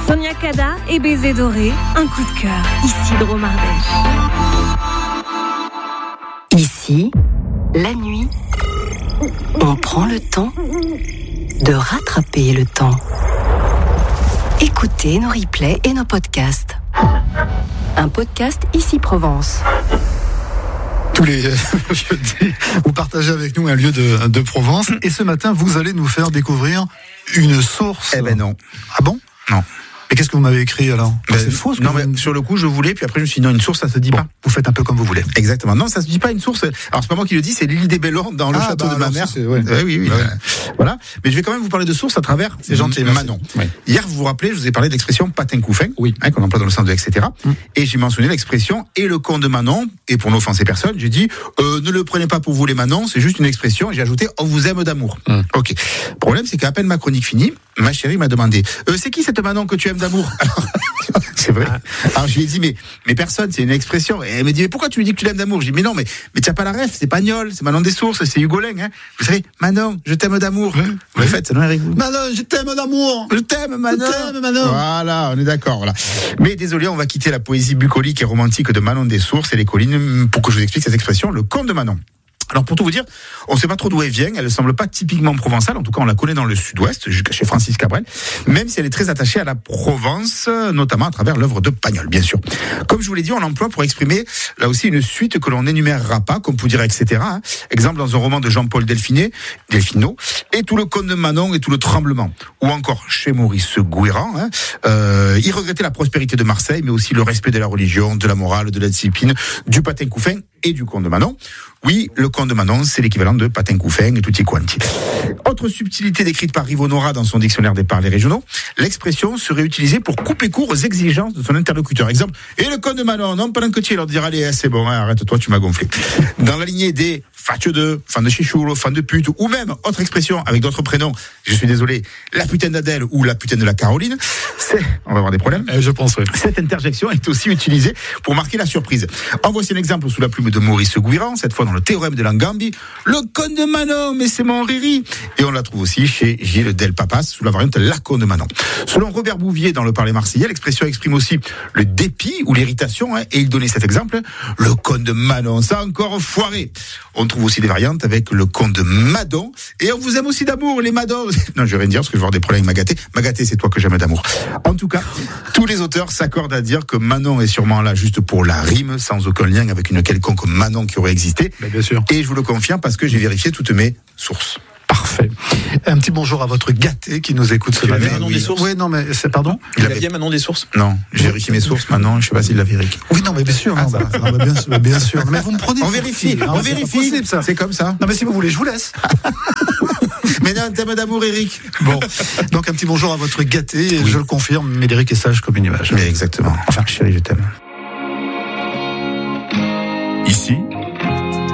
Sonia Cada et Baiser doré, un coup de cœur, Isidro Mardèche. Ici, la nuit, on prend le temps de rattraper le temps. Écoutez nos replays et nos podcasts. Un podcast Ici Provence. Tous les jeudis, vous partagez avec nous un lieu de Provence. Et ce matin, vous allez nous faire découvrir une source. Eh ben non. Ah bon ? Non. Mais qu'est-ce que vous m'avez écrit alors ? C'est faux ce que non, vous... mais sur le coup, je voulais, puis après, je me suis dit, non, une source, ça se dit pas. Vous faites un peu comme vous voulez. Exactement. Non, ça se dit pas une source. Alors, c'est pas moi qui le dis, c'est Lily des Bellons dans le château de ma mère. Ouais. Oui. Voilà. Mais je vais quand même vous parler de source à travers Manon. Oui. Hier, vous vous rappelez, je vous ai parlé de l'expression patin couffin. Oui. Qu'on emploie dans le sens de etc. Et j'ai mentionné l'expression et le con de Manon. Et pour n'offenser personne, j'ai dit, ne le prenez pas pour vous les Manon, c'est juste une expression. Et j'ai ajouté, on vous aime d'amour. Ok. Le problème, c'est qu'à peine ma chronique finie, ma chérie m'a demandé, c'est qui cette Manon que tu aimes d'amour? C'est vrai. Alors je lui ai dit mais personne, c'est une expression. Et elle me dit mais pourquoi tu lui dis que tu l'aimes d'amour? Je dis mais non mais tu as pas la ref, c'est Pagnol, c'est Manon des Sources, c'est Hugolin, hein. Vous savez, Manon, je t'aime d'amour. Vous le faites, ça non Eric? Manon, je t'aime d'amour. Je t'aime Manon. Je t'aime Manon. Voilà, on est d'accord. Voilà. Mais désolé, on va quitter la poésie bucolique et romantique de Manon des Sources et les collines pour que je vous explique cette expression, le conte de Manon. Alors pour tout vous dire, on ne sait pas trop d'où elle vient, elle ne semble pas typiquement provençale, en tout cas on la connaît dans le sud-ouest, jusqu'à chez Francis Cabrel, même si elle est très attachée à la Provence, notamment à travers l'œuvre de Pagnol, bien sûr. Comme je vous l'ai dit, on l'emploie pour exprimer là aussi une suite que l'on n'énumérera pas, comme pour dire etc. Exemple dans un roman de Jean-Paul Delfinot, et tout le conte de Manon et tout le tremblement. Ou encore chez Maurice Gouéran, il regrettait la prospérité de Marseille, mais aussi le respect de la religion, de la morale, de la discipline, du patin couffin et du conte de Manon. Oui, le conte de Manon, c'est l'équivalent de patin couffin et tutti quanti. Autre subtilité décrite par Rivonora dans son dictionnaire des parlers régionaux, l'expression serait utilisée pour couper court aux exigences de son interlocuteur. Exemple, et le conte de Manon, non, pendant que tu leur diras, allez, c'est bon, arrête-toi, tu m'as gonflé. Dans la lignée des fatio de, fan de chichoule, fan de pute, ou même, autre expression avec d'autres prénoms, je suis désolé, la putain d'Adèle ou la putain de la Caroline, on va avoir des problèmes. Je pense, oui. Cette interjection est aussi utilisée pour marquer la surprise. En voici un exemple sous la plume de Maurice Gouéran, cette fois dans le théorème de Langambi, le conte de Manon, mais c'est mon riri. Et on la trouve aussi chez Gilles Del Papas, sous la variante la conte de Manon. Selon Robert Bouvier dans le Parler marseillais, l'expression exprime aussi le dépit ou l'irritation, et il donnait cet exemple, le conte de Manon, ça a encore foiré. On trouve aussi des variantes avec le conte de Madon, et on vous aime aussi d'amour, les Madons. Non, je vais rien dire, parce que je vais avoir des problèmes avec Magaté. Magaté, c'est toi que j'aime d'amour. En tout cas, tous les auteurs s'accordent à dire que Manon est sûrement là juste pour la rime, sans aucun lien avec une quelconque Manon qui aurait existé. Mais bien sûr. Et je vous le confirme parce que j'ai vérifié toutes mes sources. Parfait. Un petit bonjour à votre gâté qui nous écoute ce matin. Manon des Sources. Oui, non, mais c'est pardon. Il a bien Manon des Sources. Non, j'ai vérifié mes sources maintenant, je sais pas s'il l'a vérifié. Oui, non, mais bien sûr. Bien sûr. Mais vous me prenez. On vérifie, on vérifie. Possible, ça. C'est comme ça. Non, mais si vous voulez, je vous laisse. Mais non, thème d'amour, Eric. Bon, donc un petit bonjour à votre gâté, et je le confirme, Médéric est sage comme une image. Mais exactement. Enfin, chérie, je t'aime.